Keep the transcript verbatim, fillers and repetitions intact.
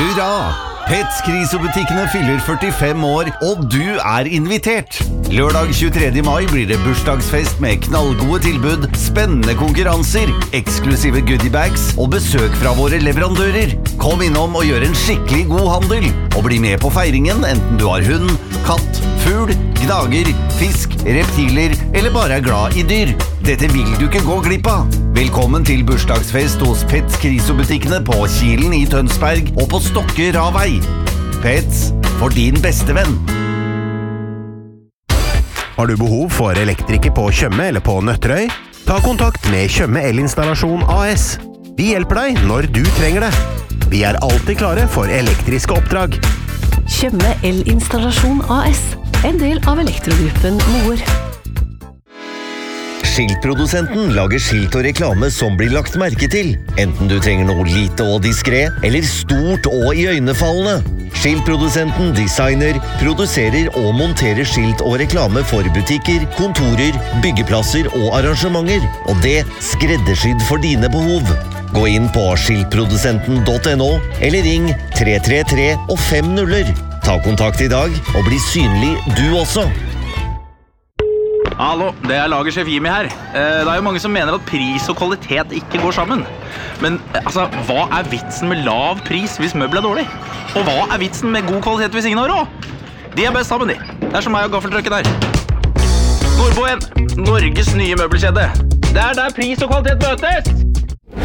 Hurra! Pets Kriso-butikkene fyller førtifem år, og du er invitert! Lørdag tjuetredje mai blir det bursdagsfest med knallgode tilbud, spennende konkurranser, eksklusive goodiebags og besøk fra våre leverandører. Kom innom og gjør en skikkelig god handel, og bli med på feiringen enten du har hund, katt, fugl, gnager, fisk, reptiler eller bare er glad i dyr. Dette vil du ikke gå glipp av. Velkommen til bursdagsfest hos Pets Kriso-butikkene på Kilen i Tønsberg og på Stokke Ravei. Pets, for din beste venn. Har du behov for elektriker på Tjøme eller på Nøtterøy? Ta kontakt med Tjøme El-installasjon A S. Vi hjelper deg når du trenger det. Vi er alltid klare for elektriske oppdrag. Tjøme El-installasjon A S. En del av elektrogruppen Moer. Skiltprodusenten lager skilt og reklame som blir lagt merke til, enten du trenger noe lite og diskret, eller stort og iøynefallende. Skiltprodusenten designer, produserer og monterer skilt og reklame for butikker, kontorer, byggeplasser og arrangementer, og det skreddersydd for dine behov. Gå inn på skiltprodusenten punktum no, eller ring tre tre tre og fem nuller. Ta kontakt i dag og bli synlig du også. Hallo, det er lagersjef Jimmy her. Det er jo mange som mener at pris og kvalitet ikke går sammen. Men altså, hva er vitsen med lav pris hvis møbel er dårlig? Og hva er vitsen med god kvalitet hvis ingen har råd? De er best sammen, de. Det er som meg og gaffeltrøkken her. Nordboen, Norges nye møbelkjede. Det er der pris og kvalitet møtes!